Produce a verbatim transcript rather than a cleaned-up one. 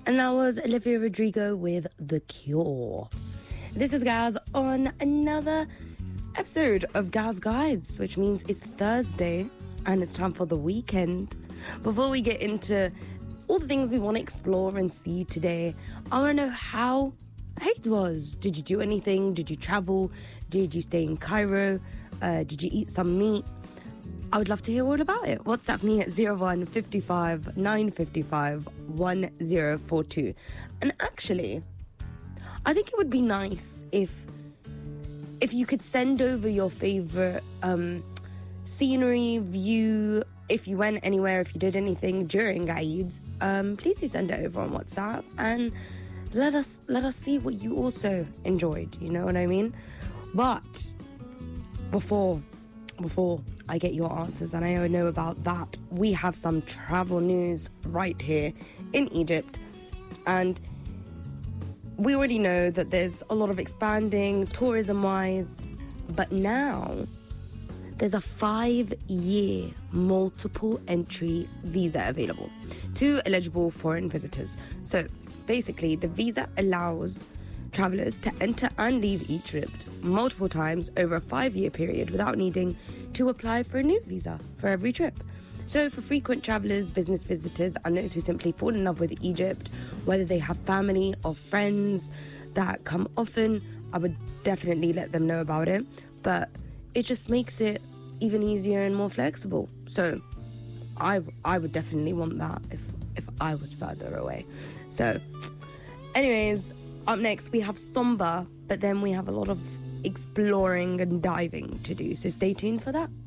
And that was Olivia Rodrigo with The Cure. This is Gaz on another episode of Gaz Guides, which means it's Thursday and it's time for the weekend. Before we get into all the things we want to explore and see today, I want to know how Eid was. Did you do anything? Did you travel? Did you stay in Cairo? Uh, did you eat some meat? I would love to hear all about it. WhatsApp me at zero one five five nine five five one zero four two. And actually, I think it would be nice if if you could send over your favourite um, scenery, view, if you went anywhere, if you did anything during Eid. Um, please do send it over on WhatsApp and let us let us see what you also enjoyed. You know what I mean? But before before I get your answers and I know about that, we have some travel news right here in Egypt. And we already know that there's a lot of expanding tourism-wise, but now there's a five-year multiple entry visa available to eligible foreign visitors. So basically, the visa allows travellers to enter and leave Egypt multiple times over a five-year period without needing to apply for a new visa for every trip. So for frequent travellers, business visitors, and those who simply fall in love with Egypt, whether they have family or friends that come often, I would definitely let them know about it. But it just makes it even easier and more flexible. So I, I would definitely want that if, if I was further away. So anyways, up next, we have Somba, but then we have a lot of exploring and diving to do, so stay tuned for that.